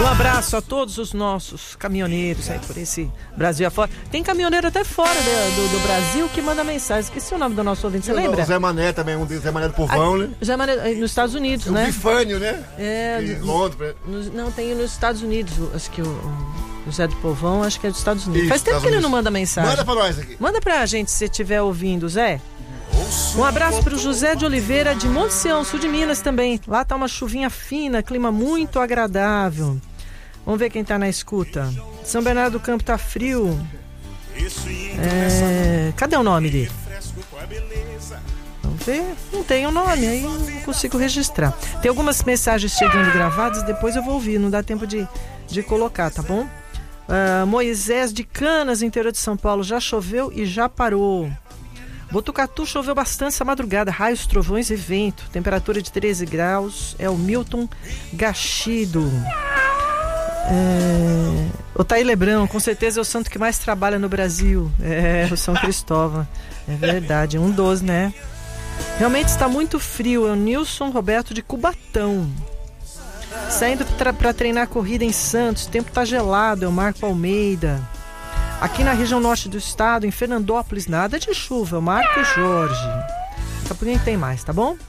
abraço a todos os nossos caminhoneiros aí por esse Brasil afora. Tem caminhoneiro até fora do Brasil que manda mensagem. Esqueci o nome do nosso ouvinte, você lembra? O Zé Mané também, um deles, Zé Mané do Povão, né? Zé Mané, nos Estados Unidos, né? O Bifânio, né? Londres. Não, tem nos Estados Unidos, acho que o Zé do Povão, acho que é dos Estados Unidos. Isso, faz tempo que ele não manda mensagem. Manda pra nós aqui. Manda pra gente se você estiver ouvindo, Zé. Um abraço para o José de Oliveira de Monte Sião, sul de Minas também. Lá tá uma chuvinha fina, clima muito agradável. Vamos ver quem tá na escuta. São Bernardo do Campo tá frio. Cadê o nome dele? Vamos ver. Não tem o nome, aí não consigo registrar. Tem algumas mensagens chegando gravadas, depois eu vou ouvir, não dá tempo de colocar, tá bom? Moisés de Canas, interior de São Paulo, já choveu e já parou. Botucatu choveu bastante essa madrugada, raios, trovões e vento. Temperatura de 13 graus. É o Milton Gachido. O Taí Lebrão, com certeza é o santo que mais trabalha no Brasil. O São Cristóvão. É verdade, um dos, né? Realmente está muito frio. É o Nilson Roberto de Cubatão. Saindo para treinar corrida em Santos. O tempo está gelado. É o Marco Almeida. Aqui na região norte do estado, em Fernandópolis, nada de chuva. É o Marco Jorge. Daqui a pouquinho tem mais, tá bom?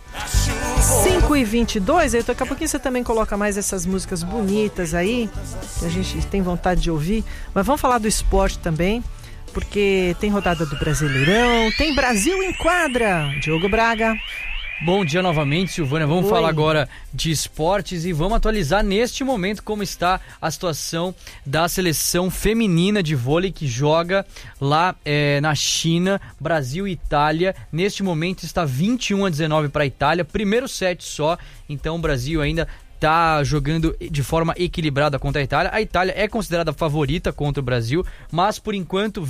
5h22, aí daqui a pouquinho você também coloca mais essas músicas bonitas aí, que a gente tem vontade de ouvir. Mas vamos falar do esporte também, porque tem rodada do Brasileirão, tem Brasil em quadra. Diogo Braga. Bom dia novamente, Silvânia. Vamos falar agora de esportes e vamos atualizar neste momento como está a situação da seleção feminina de vôlei que joga lá na China, Brasil e Itália. Neste momento está 21-19 para a Itália, primeiro set só, então o Brasil ainda está jogando de forma equilibrada contra a Itália. A Itália é considerada favorita contra o Brasil, mas por enquanto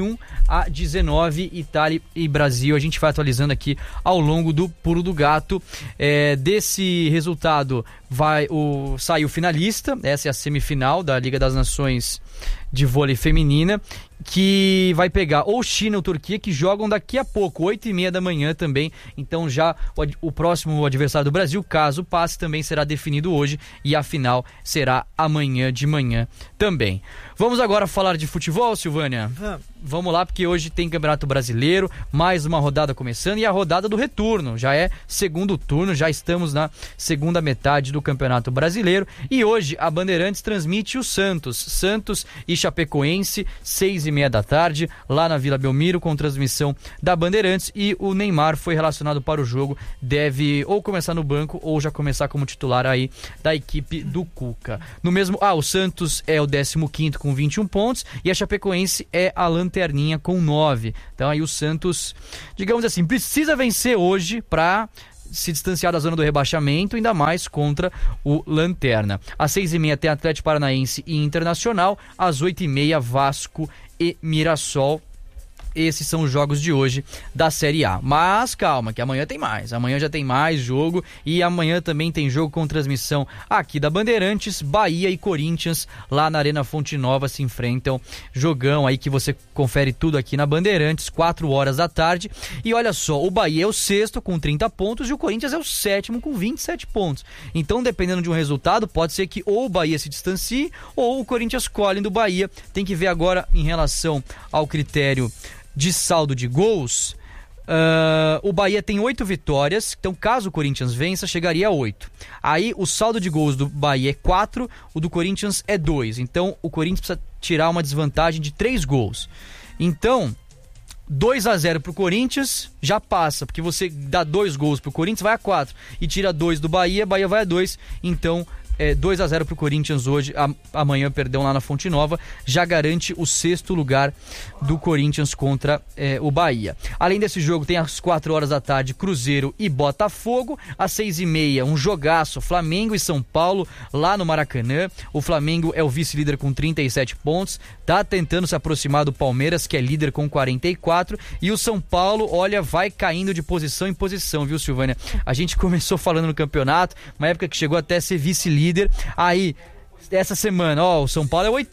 21-19 Itália e Brasil. A gente vai atualizando aqui ao longo do Pulo do Gato. Desse resultado sai o finalista, essa é a semifinal da Liga das Nações de vôlei feminina, que vai pegar ou China ou Turquia, que jogam daqui a pouco, 8h30 da manhã também. Então já o próximo adversário do Brasil, caso passe, também será definido hoje e a final será amanhã de manhã também. Vamos agora falar de futebol, Silvânia? Vamos lá, porque hoje tem Campeonato Brasileiro, mais uma rodada começando e a rodada do retorno. Já é segundo turno, já estamos na segunda metade do Campeonato Brasileiro e hoje a Bandeirantes transmite o Santos e Chapecoense, 6h30 da tarde, lá na Vila Belmiro, com transmissão da Bandeirantes, e o Neymar foi relacionado para o jogo, deve ou começar no banco ou já começar como titular aí da equipe do Cuca. O Santos é o 15º com 21 pontos e a Chapecoense é a lanterninha com 9. Então aí o Santos, digamos assim, precisa vencer hoje para se distanciar da zona do rebaixamento, ainda mais contra o Lanterna. Às 6h30 tem Atlético Paranaense e Internacional, às 8h30 Vasco e Mirassol. Esses são os jogos de hoje da Série A. Mas calma, que amanhã tem mais. Amanhã já tem mais jogo e amanhã também tem jogo com transmissão aqui da Bandeirantes. Bahia e Corinthians lá na Arena Fonte Nova se enfrentam. Jogão aí que você confere tudo aqui na Bandeirantes, 4h da tarde. E olha só, o Bahia é o 6º com 30 pontos e o Corinthians é o 7º com 27 pontos. Então, dependendo de um resultado, pode ser que ou o Bahia se distancie ou o Corinthians colhe do Bahia. Tem que ver agora em relação ao critério de saldo de gols. O Bahia tem 8 vitórias, então caso o Corinthians vença, chegaria a 8. Aí o saldo de gols do Bahia é 4, o do Corinthians é 2. Então o Corinthians precisa tirar uma desvantagem de 3 gols. Então 2-0 pro Corinthians já passa, porque você dá 2 gols pro Corinthians, vai a 4, e tira 2 do Bahia, Bahia vai a 2. Então 2-0 pro Corinthians hoje, amanhã, lá na Fonte Nova, já garante o 6º lugar do Corinthians contra o Bahia. Além desse jogo, tem às 4h da tarde Cruzeiro e Botafogo, às 6h30 um jogaço, Flamengo e São Paulo lá no Maracanã. O Flamengo é o vice-líder com 37 pontos, tá tentando se aproximar do Palmeiras, que é líder com 44, e o São Paulo, olha, vai caindo de posição em posição, viu, Silvânia? A gente começou falando no campeonato, uma época que chegou até a ser vice-líder. Aí, essa semana, o São Paulo é o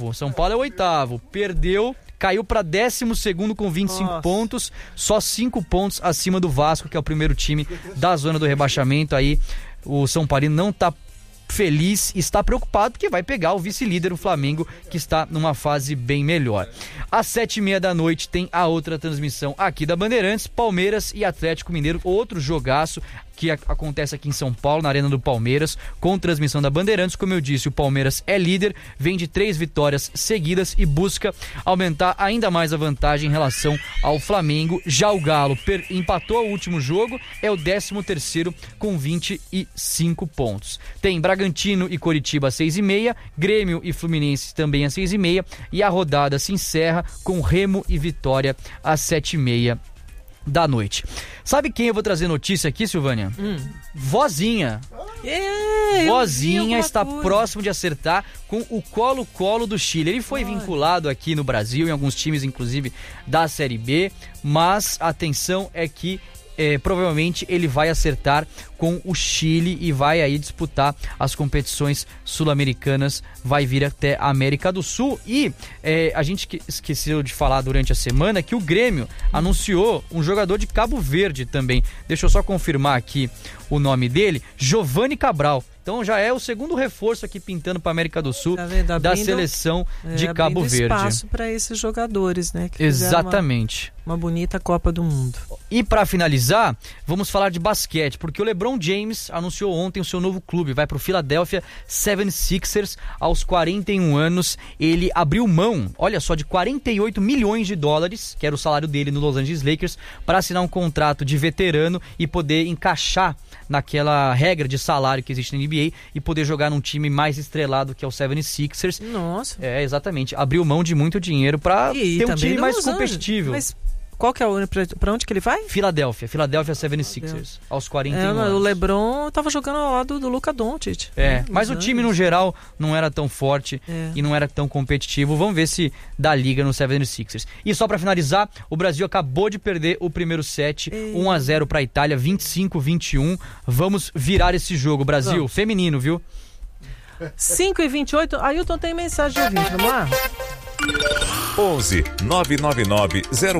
8º, perdeu, caiu para 12º com 25 pontos, só 5 pontos acima do Vasco, que é o primeiro time da zona do rebaixamento. Aí o São Paulino não tá feliz e está preocupado porque vai pegar o vice-líder, o Flamengo, que está numa fase bem melhor. Às 7h30 da noite tem a outra transmissão aqui da Bandeirantes, Palmeiras e Atlético Mineiro, outro jogaço que acontece aqui em São Paulo, na Arena do Palmeiras, com transmissão da Bandeirantes. Como eu disse, o Palmeiras é líder, vem de 3 vitórias seguidas e busca aumentar ainda mais a vantagem em relação ao Flamengo. Já o Galo empatou o último jogo, é o 13º com 25 pontos. Tem Bragantino e Coritiba às 6h30, Grêmio e Fluminense também às 6h30, e a rodada se encerra com Remo e Vitória às 7h30 da noite. Sabe quem eu vou trazer notícia aqui, Silvânia? Vozinha. Vozinha está próximo de acertar com o Colo-Colo do Chile. Ele foi vinculado aqui no Brasil, em alguns times, inclusive, da Série B, mas a atenção é que provavelmente ele vai acertar com o Chile e vai aí disputar as competições sul-americanas, vai vir até a América do Sul. E a gente esqueceu de falar durante a semana que o Grêmio anunciou um jogador de Cabo Verde também. Deixa eu só confirmar aqui o nome dele, Giovanni Cabral. Então já é o segundo reforço aqui pintando para a América do Sul, da seleção de Cabo Verde. Espaço para esses jogadores, né? Que exatamente. Uma bonita Copa do Mundo. E para finalizar, vamos falar de basquete, porque o LeBron James anunciou ontem o seu novo clube, vai para o Philadelphia 76ers aos 41 anos. Ele abriu mão, olha só, de 48 milhões de dólares, que era o salário dele no Los Angeles Lakers, para assinar um contrato de veterano e poder encaixar naquela regra de salário que existe na NBA e poder jogar num time mais estrelado que é o 76ers. Nossa. Exatamente. Abriu mão de muito dinheiro para ter um time mais competitivo. Mas qual que é pra onde que ele vai? Philadelphia 76ers, aos 41 anos. O LeBron tava jogando ao lado do Luka Doncic. Mas o time no geral não era tão forte e não era tão competitivo. Vamos ver se dá liga no 76ers. E só pra finalizar, o Brasil acabou de perder o primeiro set, 1-0 pra Itália, 25-21. Vamos virar esse jogo, Brasil. Vamos. Feminino, viu? 5h28. Ailton, tem mensagem de ouvinte, vamos lá? 11 999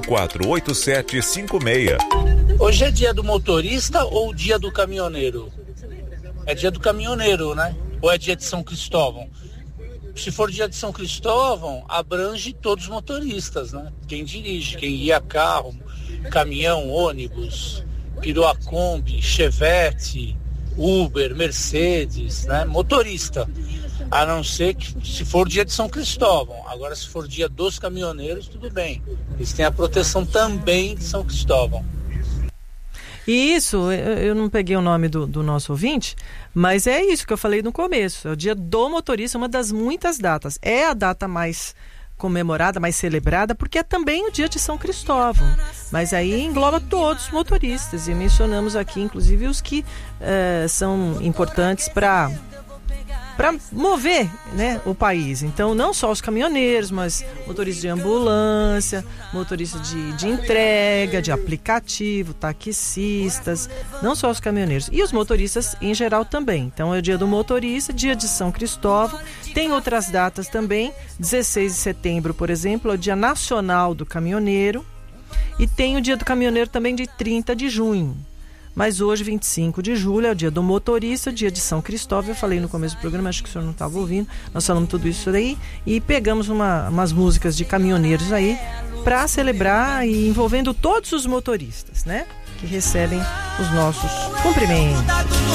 048756. Hoje é dia do motorista ou dia do caminhoneiro? É dia do caminhoneiro, né? Ou é dia de São Cristóvão? Se for dia de São Cristóvão, abrange todos os motoristas, né? Quem dirige, quem guia carro, caminhão, ônibus, perua Kombi, Chevette, Uber, Mercedes, né? Motorista. A não ser que se for dia de São Cristóvão. Agora, se for dia dos caminhoneiros, tudo bem. Eles têm a proteção também de São Cristóvão. E isso, eu não peguei o nome do nosso ouvinte, mas é isso que eu falei no começo. É o dia do motorista, uma das muitas datas. É a data mais comemorada, mais celebrada, porque é também o dia de São Cristóvão. Mas aí engloba todos os motoristas. E mencionamos aqui, inclusive, os que são importantes para mover, né, o país. Então, não só os caminhoneiros, mas motoristas de ambulância, motoristas de entrega, de aplicativo, taxistas, não só os caminhoneiros. E os motoristas em geral também. Então, é o dia do motorista, dia de São Cristóvão. Tem outras datas também. 16 de setembro, por exemplo, é o Dia Nacional do Caminhoneiro. E tem o dia do caminhoneiro também de 30 de junho. Mas hoje, 25 de julho, é o dia do motorista, dia de São Cristóvão. Eu falei no começo do programa, acho que o senhor não estava ouvindo. Nós falamos tudo isso daí e pegamos umas músicas de caminhoneiros aí para celebrar e envolvendo todos os motoristas, né? Que recebem os nossos cumprimentos.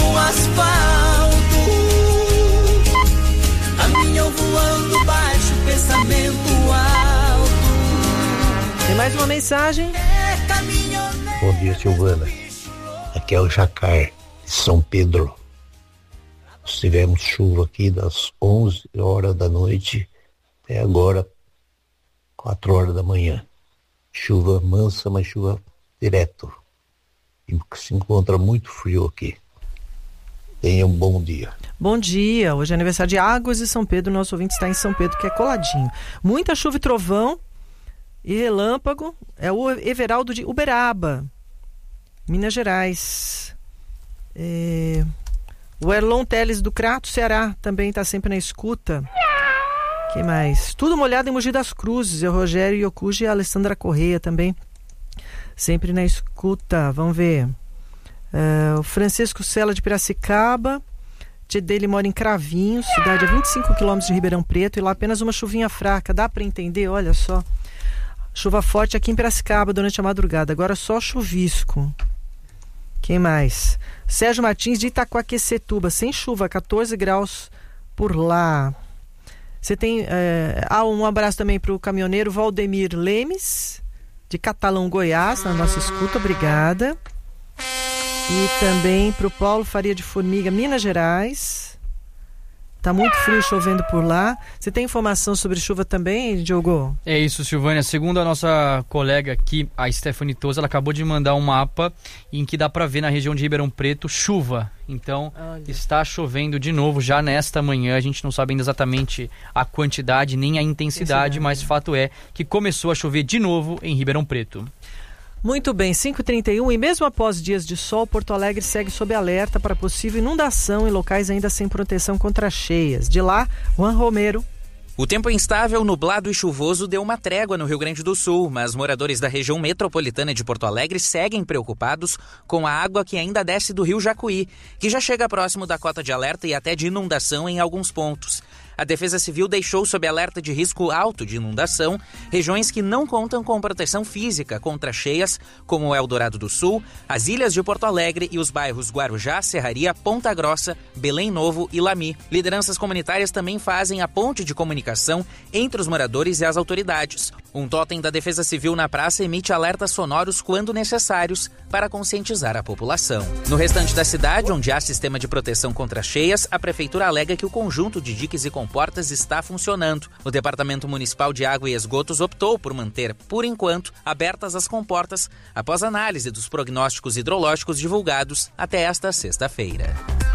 Caminhão voando baixo, pensamento alto. Tem mais uma mensagem? Bom dia, Silvana. Aqui é o Jacar, de São Pedro. Nós tivemos chuva aqui das 11 horas da noite até agora, 4 horas da manhã. Chuva mansa, mas chuva direto. E se encontra muito frio aqui. Tenha um bom dia. Bom dia, hoje é aniversário de Águas de São Pedro. Nosso ouvinte está em São Pedro, que é coladinho. Muita chuva e trovão e relâmpago. É o Everaldo de Uberaba, Minas Gerais. O Erlon Teles do Crato, Ceará, também está sempre na escuta. Que mais? Tudo molhado em Mogi das Cruzes. É o Rogério Yokuji e a Alessandra Correia também, sempre na escuta. Vamos ver. O Francisco Sela de Piracicaba dele mora em Cravinhos, cidade a 25 quilômetros de Ribeirão Preto, e lá apenas uma chuvinha fraca. Dá para entender? Olha só. Chuva forte aqui em Piracicaba durante a madrugada. Agora só chuvisco. Quem mais? Sérgio Martins de Itaquaquecetuba, sem chuva, 14 graus por lá. Você tem... um abraço também para o caminhoneiro Valdemir Lemes, de Catalão, Goiás, na nossa escuta. Obrigada. E também para o Paulo Faria de Formiga, Minas Gerais. Tá muito frio, chovendo por lá. Você tem informação sobre chuva também, Diogo? É isso, Silvânia. Segundo a nossa colega aqui, a Stephanie Toza, ela acabou de mandar um mapa em que dá para ver na região de Ribeirão Preto chuva. Então, está chovendo de novo já nesta manhã. A gente não sabe ainda exatamente a quantidade nem a intensidade, mas fato é que começou a chover de novo em Ribeirão Preto. Muito bem, 5h31, e mesmo após dias de sol, Porto Alegre segue sob alerta para possível inundação em locais ainda sem proteção contra cheias. De lá, Juan Romero. O tempo instável, nublado e chuvoso deu uma trégua no Rio Grande do Sul, mas moradores da região metropolitana de Porto Alegre seguem preocupados com a água que ainda desce do rio Jacuí, que já chega próximo da cota de alerta e até de inundação em alguns pontos. A Defesa Civil deixou sob alerta de risco alto de inundação regiões que não contam com proteção física contra cheias, como o Eldorado do Sul, as ilhas de Porto Alegre e os bairros Guarujá, Serraria, Ponta Grossa, Belém Novo e Lami. Lideranças comunitárias também fazem a ponte de comunicação entre os moradores e as autoridades. Um totem da Defesa Civil na praça emite alertas sonoros quando necessários para conscientizar a população. No restante da cidade, onde há sistema de proteção contra cheias, a Prefeitura alega que o conjunto de diques e comportas está funcionando. O Departamento Municipal de Água e Esgotos optou por manter, por enquanto, abertas as comportas após análise dos prognósticos hidrológicos divulgados até esta sexta-feira.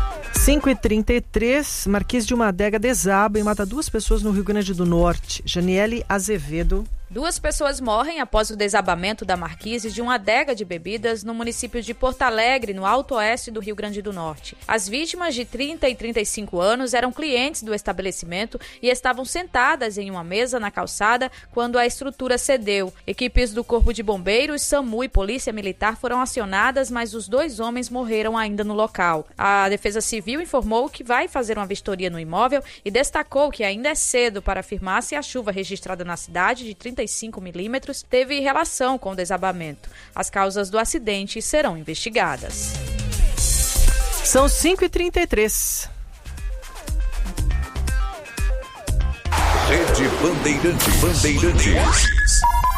5h33, Marquês de uma Adega desaba e mata 2 pessoas no Rio Grande do Norte. Janiele Azevedo. 2 pessoas morrem após o desabamento da marquise de uma adega de bebidas no município de Porto Alegre, no Alto Oeste do Rio Grande do Norte. As vítimas, de 30 e 35 anos, eram clientes do estabelecimento e estavam sentadas em uma mesa na calçada quando a estrutura cedeu. Equipes do Corpo de Bombeiros, SAMU e Polícia Militar foram acionadas, mas os 2 homens morreram ainda no local. A Defesa Civil informou que vai fazer uma vistoria no imóvel e destacou que ainda é cedo para afirmar se a chuva registrada na cidade, de 35 milímetros, teve relação com o desabamento. As causas do acidente serão investigadas. São 5h33. Rede Bandeirantes.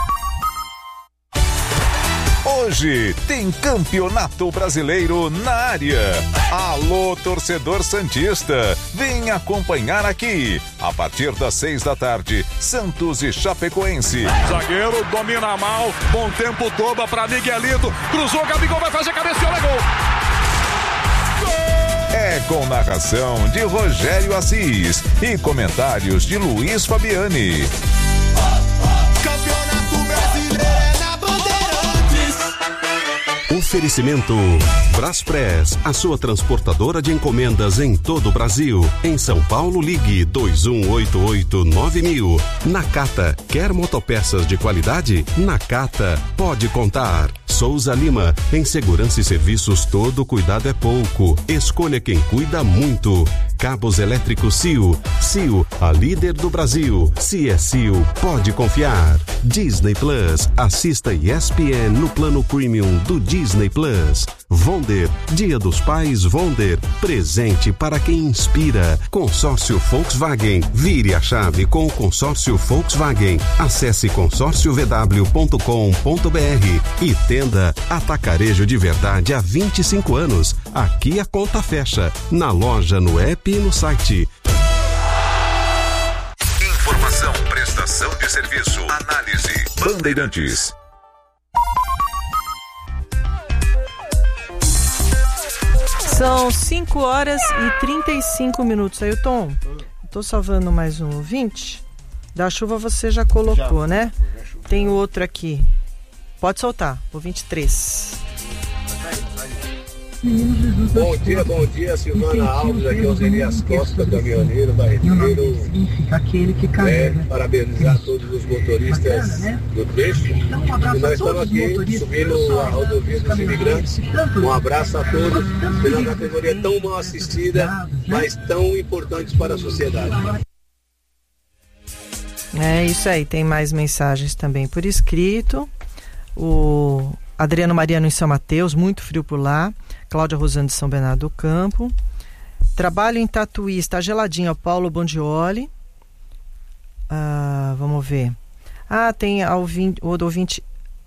Hoje tem Campeonato Brasileiro na área. Alô, torcedor santista, vem acompanhar aqui. A partir das 6 da tarde, Santos e Chapecoense. Zagueiro domina mal, bom tempo, dobra para Miguelito, cruzou, Gabigol vai fazer cabeceou, é gol. É com narração de Rogério Assis e comentários de Luiz Fabiani. Campeonato Brasileiro é na Bandeirantes. Oferecimento Braspress, a sua transportadora de encomendas em todo o Brasil. Em São Paulo, ligue 2188-9000. Nakata, quer motopeças de qualidade? Nakata, pode contar. Souza Lima, em segurança e serviços todo cuidado é pouco. Escolha quem cuida muito. Cabos elétricos CIO. CIO, a líder do Brasil. Se é CIO, pode confiar. Disney Plus, assista ESPN no plano premium do Disney Plus. Wonder, Dia dos Pais Wonder, presente para quem inspira. Consórcio Volkswagen, vire a chave com o consórcio Volkswagen. Acesse consórciovw.com.br e tenda Atacarejo de Verdade há 25 anos. Aqui a conta fecha, na loja, no app e no site. Informação, prestação de serviço, análise. Bandeirantes. São 5h35. Ailton, tô salvando mais um ouvinte. Da chuva você já colocou, né? Tem outro aqui. Pode soltar, o 23. Bom dia, Silvana Alves, aqui é o Zenias Costa, caminhoneiro, barreteiro. Parabenizar todos os motoristas do trecho. E nós estamos aqui subindo a rodovia dos imigrantes. Um abraço a todos pela categoria tão mal assistida, mas tão importante para a sociedade. É isso aí, tem mais mensagens também por escrito. O Adriano Mariano em São Mateus, muito frio por lá. Cláudia Rosane de São Bernardo do Campo. Trabalho em Tatuí, está geladinho, o Paulo Bondioli. Vamos ver. Tem o ouvinte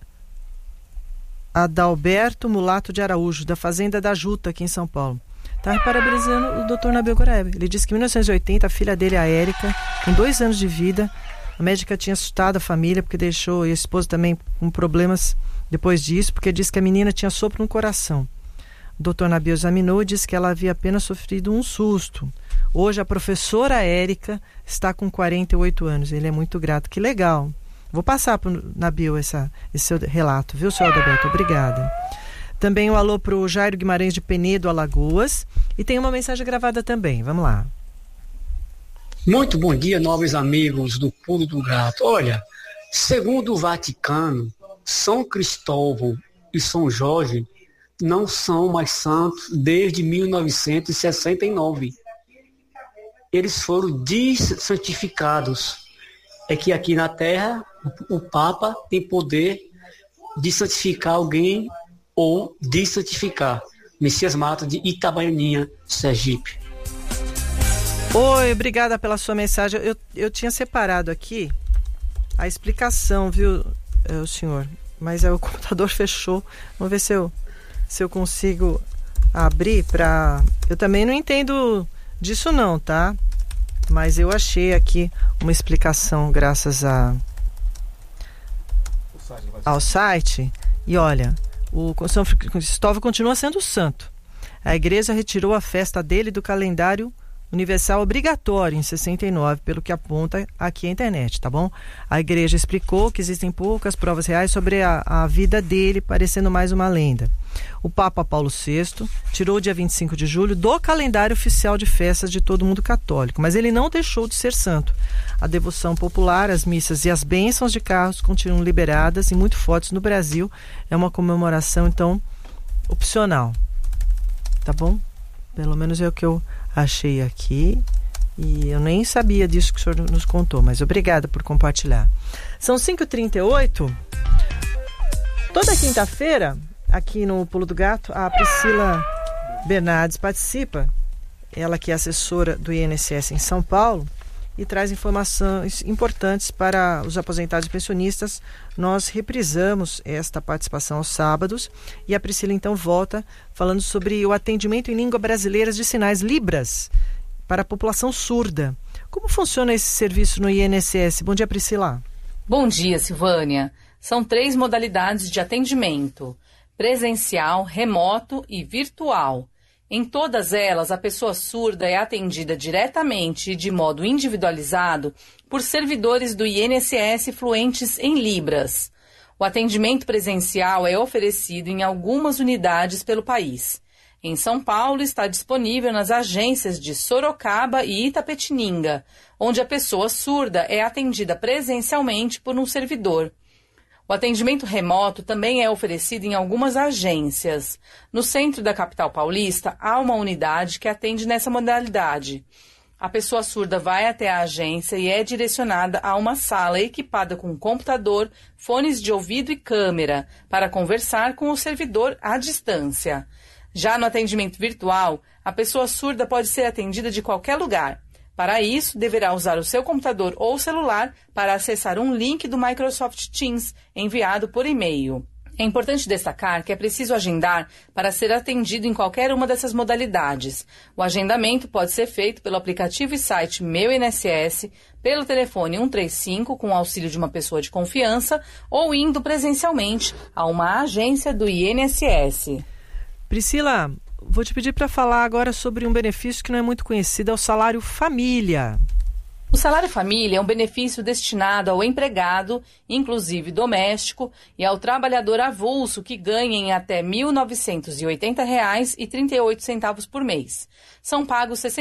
Adalberto Mulato de Araújo, da Fazenda da Juta, aqui em São Paulo. Está parabenizando o Dr. Nabil Goreb. Ele disse que em 1980 a filha dele, a Érica, com 2 anos de vida, a médica tinha assustado a família porque deixou, e a esposa também com problemas depois disso, porque disse que a menina tinha sopro no coração. O Dr. Nabil examinou e disse que ela havia apenas sofrido um susto. Hoje a professora Érica está com 48 anos. Ele é muito grato. Que legal. Vou passar para o Nabil esse seu relato, viu, senhor Adalberto? Obrigada. Também um alô para o Jairo Guimarães de Penedo, Alagoas. E tem uma mensagem gravada também. Vamos lá. Muito bom dia, nobres amigos do Pulo do Gato. Olha, segundo o Vaticano, São Cristóvão e São Jorge não são mais santos desde 1969. Eles foram desantificados. É que aqui na Terra o Papa tem poder de santificar alguém ou desantificar. Messias Mata de Itabaianinha, Sergipe. Oi, obrigada pela sua mensagem. Eu tinha separado aqui a explicação, viu, senhor? Mas o computador fechou. Vamos ver se eu consigo abrir para... Eu também não entendo disso não, tá? Mas eu achei aqui uma explicação graças ao site. E olha, o São Cristóvão continua sendo santo. A igreja retirou a festa dele do calendário universal obrigatório em 69, pelo que aponta aqui a internet, tá bom? A igreja explicou que existem poucas provas reais sobre a vida dele, parecendo mais uma lenda. O Papa Paulo VI tirou o dia 25 de julho do calendário oficial de festas de todo mundo católico, mas ele não deixou de ser santo. A devoção popular, as missas e as bênçãos de carros continuam liberadas e muito fortes no Brasil. É uma comemoração, então, opcional. Tá bom? Pelo menos é o que eu achei aqui. E eu nem sabia disso que o senhor nos contou, mas obrigada por compartilhar. São 5h38. Toda quinta-feira, aqui no Pulo do Gato, a Priscila Bernardes participa. Ela que é assessora do INSS em São Paulo e traz informações importantes para os aposentados e pensionistas. Nós reprisamos esta participação aos sábados e a Priscila então volta falando sobre o atendimento em língua brasileira de sinais, Libras, para a população surda. Como funciona esse serviço no INSS? Bom dia, Priscila. Bom dia, Silvânia. São 3 modalidades de atendimento: presencial, remoto e virtual. Em todas elas, a pessoa surda é atendida diretamente e de modo individualizado por servidores do INSS fluentes em Libras. O atendimento presencial é oferecido em algumas unidades pelo país. Em São Paulo, está disponível nas agências de Sorocaba e Itapetininga, onde a pessoa surda é atendida presencialmente por um servidor. O atendimento remoto também é oferecido em algumas agências. No centro da capital paulista, há uma unidade que atende nessa modalidade. A pessoa surda vai até a agência e é direcionada a uma sala equipada com computador, fones de ouvido e câmera, para conversar com o servidor à distância. Já no atendimento virtual, a pessoa surda pode ser atendida de qualquer lugar. Para isso, deverá usar o seu computador ou celular para acessar um link do Microsoft Teams enviado por e-mail. É importante destacar que é preciso agendar para ser atendido em qualquer uma dessas modalidades. O agendamento pode ser feito pelo aplicativo e site Meu INSS, pelo telefone 135 com o auxílio de uma pessoa de confiança ou indo presencialmente a uma agência do INSS. Priscila, vou te pedir para falar agora sobre um benefício que não é muito conhecido, é o salário família. O salário família é um benefício destinado ao empregado, inclusive doméstico, e ao trabalhador avulso que ganha em até R$ 1.980,38 por mês. São pagos R$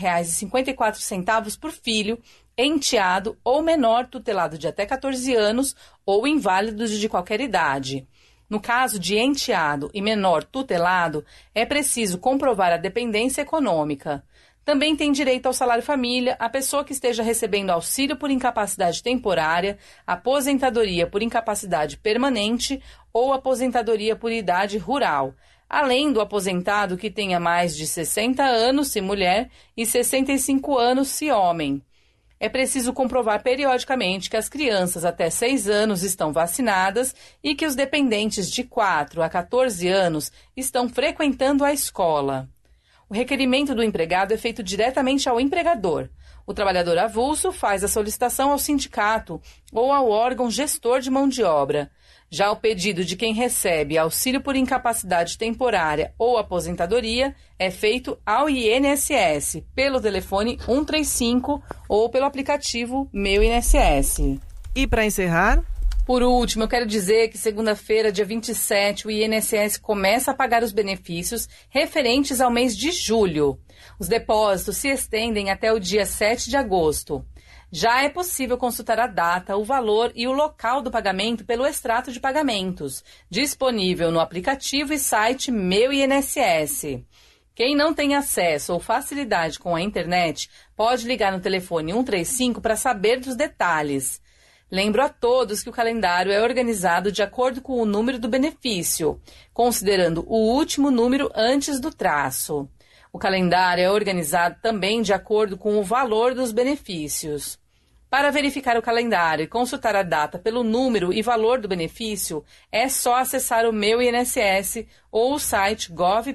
67,54 por filho, enteado ou menor tutelado de até 14 anos ou inválido de qualquer idade. No caso de enteado e menor tutelado, é preciso comprovar a dependência econômica. Também tem direito ao salário família a pessoa que esteja recebendo auxílio por incapacidade temporária, aposentadoria por incapacidade permanente ou aposentadoria por idade rural, além do aposentado que tenha mais de 60 anos, se mulher, e 65 anos, se homem. É preciso comprovar periodicamente que as crianças até 6 anos estão vacinadas e que os dependentes de 4 a 14 anos estão frequentando a escola. O requerimento do empregado é feito diretamente ao empregador. O trabalhador avulso faz a solicitação ao sindicato ou ao órgão gestor de mão de obra. Já o pedido de quem recebe auxílio por incapacidade temporária ou aposentadoria é feito ao INSS, pelo telefone 135 ou pelo aplicativo Meu INSS. E para encerrar... Por último, eu quero dizer que segunda-feira, dia 27, o INSS começa a pagar os benefícios referentes ao mês de julho. Os depósitos se estendem até o dia 7 de agosto. Já é possível consultar a data, o valor e o local do pagamento pelo extrato de pagamentos, disponível no aplicativo e site Meu INSS. Quem não tem acesso ou facilidade com a internet pode ligar no telefone 135 para saber dos detalhes. Lembro a todos que o calendário é organizado de acordo com o número do benefício, considerando o último número antes do traço. O calendário é organizado também de acordo com o valor dos benefícios. Para verificar o calendário e consultar a data pelo número e valor do benefício, é só acessar o Meu INSS ou o site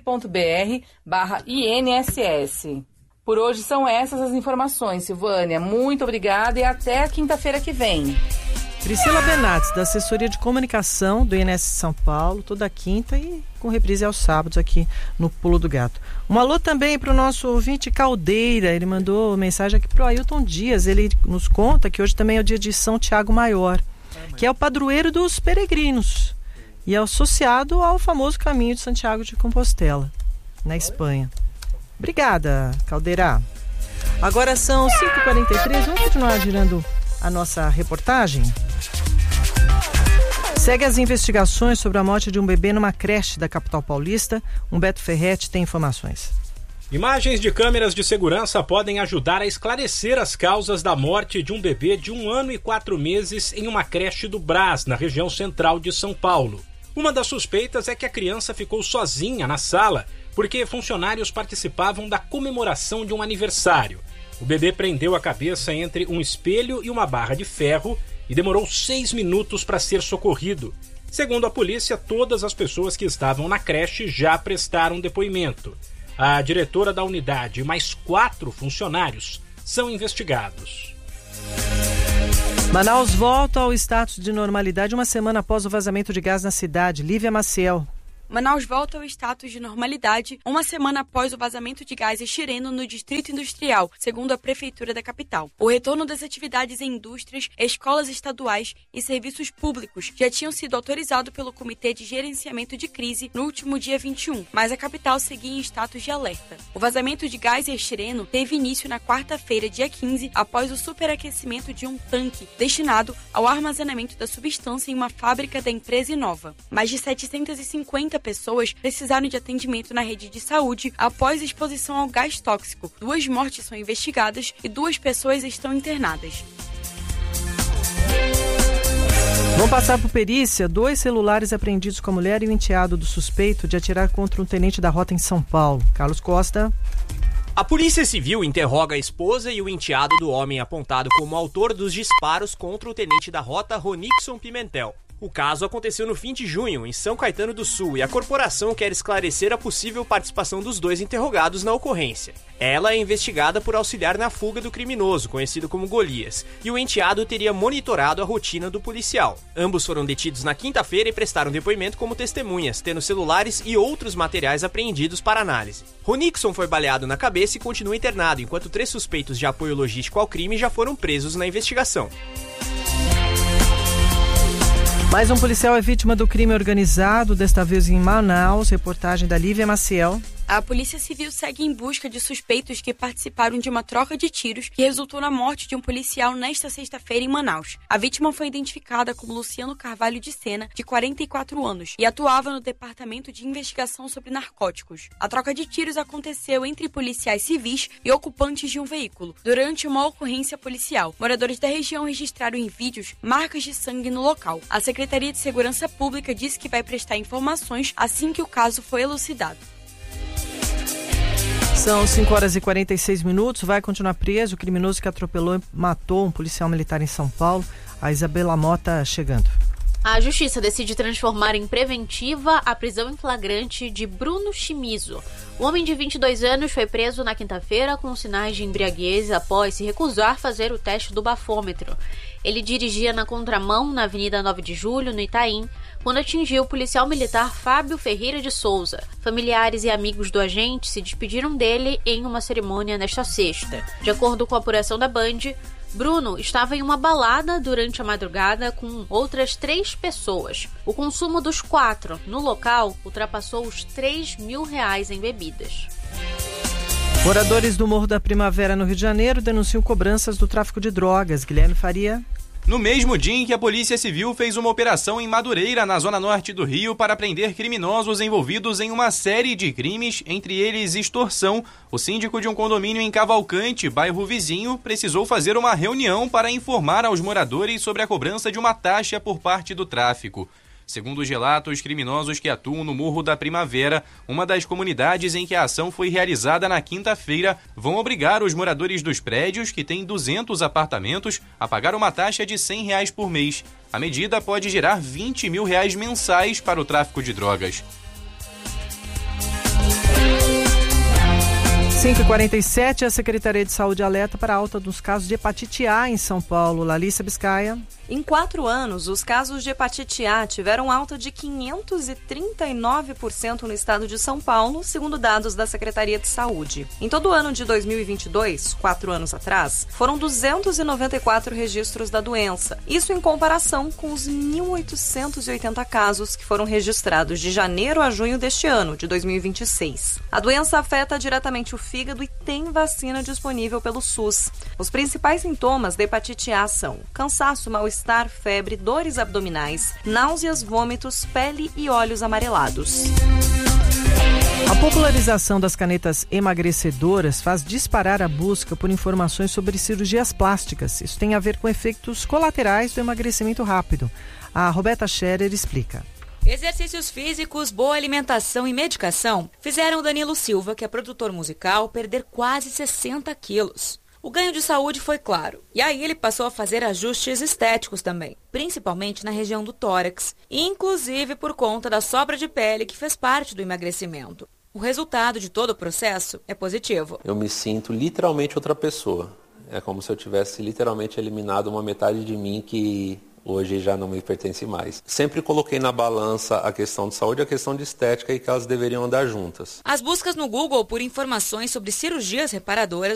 gov.br/INSS. Por hoje são essas as informações, Silvânia. Muito obrigada e até a quinta-feira que vem. Priscila Benates, da assessoria de comunicação do INSS São Paulo, toda quinta e com reprise aos sábados aqui no Pulo do Gato. Um alô também para o nosso ouvinte Caldeira, ele mandou mensagem aqui para o Ailton Dias, ele nos conta que hoje também é o dia de São Tiago Maior, que é o padroeiro dos peregrinos e é associado ao famoso caminho de Santiago de Compostela, na Espanha. Obrigada, Caldeira. Agora são 5h43, vamos continuar girando a nossa reportagem? Segue as investigações sobre a morte de um bebê numa creche da capital paulista. Humberto Ferretti tem informações. Imagens de câmeras de segurança podem ajudar a esclarecer as causas da morte de um bebê de 1 ano e 4 meses em uma creche do Brás, na região central de São Paulo. Uma das suspeitas é que a criança ficou sozinha na sala porque funcionários participavam da comemoração de um aniversário. O bebê prendeu a cabeça entre um espelho e uma barra de ferro e demorou 6 minutos para ser socorrido. Segundo a polícia, todas as pessoas que estavam na creche já prestaram depoimento. A diretora da unidade e mais 4 funcionários são investigados. Manaus volta ao status de normalidade uma semana após o vazamento de gás na cidade. Lívia Maciel. Manaus volta ao status de normalidade uma semana após o vazamento de gás estireno no Distrito Industrial, segundo a Prefeitura da capital. O retorno das atividades em indústrias, escolas estaduais e serviços públicos já tinham sido autorizados pelo Comitê de Gerenciamento de Crise no último dia 21, mas a capital seguia em status de alerta. O vazamento de gás estireno teve início na quarta-feira, dia 15, após o superaquecimento de um tanque destinado ao armazenamento da substância em uma fábrica da empresa Inova. Mais de 750 pessoas precisaram de atendimento na rede de saúde após exposição ao gás tóxico. 2 mortes são investigadas e 2 pessoas estão internadas. Vamos passar por perícia. 2 celulares apreendidos com a mulher e o enteado do suspeito de atirar contra um tenente da rota em São Paulo. Carlos Costa. A Polícia Civil interroga a esposa e o enteado do homem apontado como autor dos disparos contra o tenente da rota, Ronixon Pimentel. O caso aconteceu no fim de junho, em São Caetano do Sul, e a corporação quer esclarecer a possível participação dos 2 interrogados na ocorrência. Ela é investigada por auxiliar na fuga do criminoso, conhecido como Golias, e o enteado teria monitorado a rotina do policial. Ambos foram detidos na quinta-feira e prestaram depoimento como testemunhas, tendo celulares e outros materiais apreendidos para análise. Ronixon foi baleado na cabeça e continua internado, enquanto 3 suspeitos de apoio logístico ao crime já foram presos na investigação. Mais um policial é vítima do crime organizado, desta vez em Manaus. Reportagem da Lívia Maciel. A Polícia Civil segue em busca de suspeitos que participaram de uma troca de tiros que resultou na morte de um policial nesta sexta-feira em Manaus. A vítima foi identificada como Luciano Carvalho de Sena, de 44 anos, e atuava no Departamento de Investigação sobre Narcóticos. A troca de tiros aconteceu entre policiais civis e ocupantes de um veículo, durante uma ocorrência policial. Moradores da região registraram em vídeos marcas de sangue no local. A Secretaria de Segurança Pública disse que vai prestar informações assim que o caso for elucidado. São 5h46. Vai continuar preso o criminoso que atropelou e matou um policial militar em São Paulo. A Isabela Mota chegando. A Justiça decide transformar em preventiva a prisão em flagrante de Bruno Chimizo. O homem de 22 anos foi preso na quinta-feira com sinais de embriaguez após se recusar a fazer o teste do bafômetro. Ele dirigia na contramão na Avenida 9 de Julho, no Itaim, quando atingiu o policial militar Fábio Ferreira de Souza. Familiares e amigos do agente se despediram dele em uma cerimônia nesta sexta. De acordo com a apuração da Band, Bruno estava em uma balada durante a madrugada com outras 3 pessoas. O consumo dos 4 no local ultrapassou os R$3.000 em bebidas. Moradores do Morro da Primavera, no Rio de Janeiro, denunciam cobranças do tráfico de drogas. Guilherme Faria. No mesmo dia em que a Polícia Civil fez uma operação em Madureira, na zona norte do Rio, para prender criminosos envolvidos em uma série de crimes, entre eles extorsão, o síndico de um condomínio em Cavalcante, bairro vizinho, precisou fazer uma reunião para informar aos moradores sobre a cobrança de uma taxa por parte do tráfico. Segundo os relatos, criminosos que atuam no Morro da Primavera, uma das comunidades em que a ação foi realizada na quinta-feira, vão obrigar os moradores dos prédios, que têm 200 apartamentos, a pagar uma taxa de R$100 por mês. A medida pode gerar R$20.000 mensais para o tráfico de drogas. 5h47, a Secretaria de Saúde alerta para a alta dos casos de hepatite A em São Paulo. Larissa Biscaia. Em 4 anos, os casos de hepatite A tiveram alta de 539% no estado de São Paulo, segundo dados da Secretaria de Saúde. Em todo o ano de 2022, 4 anos atrás, foram 294 registros da doença. Isso em comparação com os 1.880 casos que foram registrados de janeiro a junho deste ano, de 2026. A doença afeta diretamente o fígado e tem vacina disponível pelo SUS. Os principais sintomas da hepatite A são cansaço, mal-estar, febre, dores abdominais, náuseas, vômitos, pele e olhos amarelados. A popularização das canetas emagrecedoras faz disparar a busca por informações sobre cirurgias plásticas. Isso tem a ver com efeitos colaterais do emagrecimento rápido. A Roberta Scherer explica. Exercícios físicos, boa alimentação e medicação fizeram Danilo Silva, que é produtor musical, perder quase 60 quilos. O ganho de saúde foi claro, e aí ele passou a fazer ajustes estéticos também, principalmente na região do tórax, inclusive por conta da sobra de pele que fez parte do emagrecimento. O resultado de todo o processo é positivo. Eu me sinto literalmente outra pessoa. É como se eu tivesse literalmente eliminado uma metade de mim que hoje já não me pertence mais. Sempre coloquei na balança a questão de saúde e a questão de estética e que elas deveriam andar juntas. As buscas no Google por informações sobre cirurgias reparadoras